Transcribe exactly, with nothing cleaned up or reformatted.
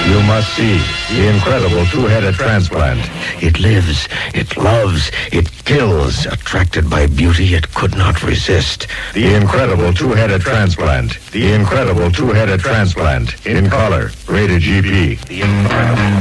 You must see the incredible two-headed transplant. It lives, it loves, it kills, attracted by beauty it could not resist. The incredible two-headed transplant. The incredible two-headed transplant. In color. Rated G P. The incredible